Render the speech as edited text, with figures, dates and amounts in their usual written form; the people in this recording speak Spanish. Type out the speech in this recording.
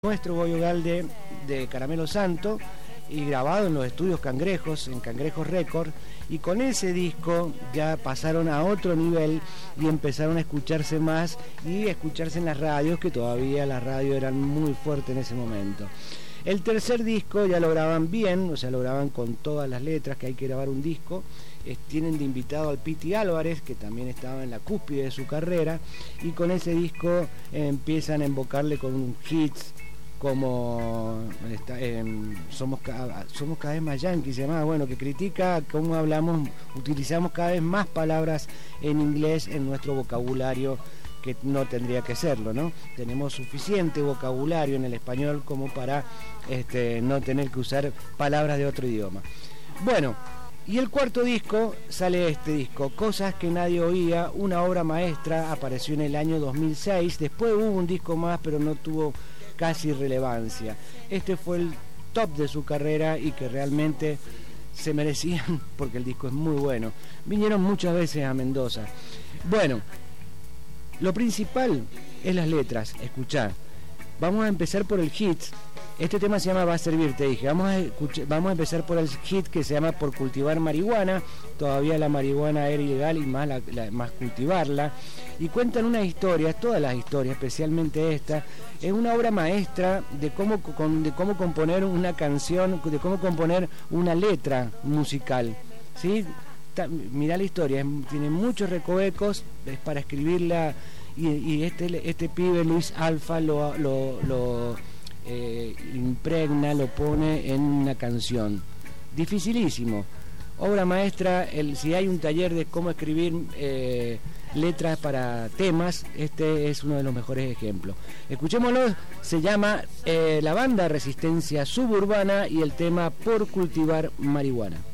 Nuestro Goyo Galde de Caramelo Santo y grabado en los estudios Cangrejos, en Cangrejos Record, y con ese disco ya pasaron a otro nivel y empezaron a escucharse más y a escucharse en las radios, que todavía las radios eran muy fuertes en ese momento. El tercer disco ya lo graban bien, o sea, lo graban con todas las letras, que hay que grabar un disco. Tienen de invitado al Piti Álvarez, que también estaba en la cúspide de su carrera, y con ese disco empiezan a invocarle con hits como somos cada vez más yanquis, se llama, bueno, que critica cómo utilizamos cada vez más palabras en inglés en nuestro vocabulario, que no tendría que serlo, ¿no? Tenemos suficiente vocabulario en el español como para no tener que usar palabras de otro idioma. Bueno, y el cuarto disco, sale este disco, Cosas que nadie oía, una obra maestra, apareció en el año 2006, después hubo un disco más, pero no tuvo casi relevancia. Este fue el top de su carrera y que realmente se merecían, porque el disco es muy bueno. Vinieron muchas veces a Mendoza. Bueno, lo principal es las letras. Escuchá, vamos a empezar por el hit. Este tema se llama Va a servir, te dije. Vamos a empezar por el hit que se llama Por cultivar marihuana. Todavía la marihuana era ilegal y más cultivarla. Y cuentan una historia, todas las historias, especialmente esta, es una obra maestra de cómo componer una canción, de cómo componer una letra musical, ¿sí? Mirá la historia, tiene muchos recovecos, es para escribirla, y este pibe Luis Alfa lo impregna, lo pone en una canción. Dificilísimo. Obra maestra. Si hay un taller de cómo escribir letras para temas, este es uno de los mejores ejemplos. Escuchémoslo. Se llama la banda Resistencia Suburbana y el tema Por cultivar marihuana.